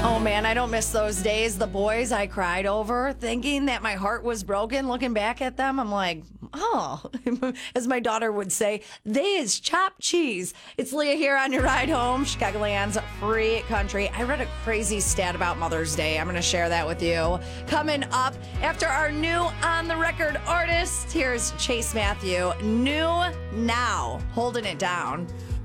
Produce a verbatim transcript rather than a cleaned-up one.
Oh man, I don't miss those days. The boys I cried over, thinking that my heart was broken. Looking back at them, I'm like, oh, as my daughter would say, they is chopped cheese. It's Leah here on your ride home, Chicagoland's free country. I read a crazy stat about Mother's Day. I'm going to share that with you. Coming up after our new on the record artist, here's Chase Matthew, new now, holding it down.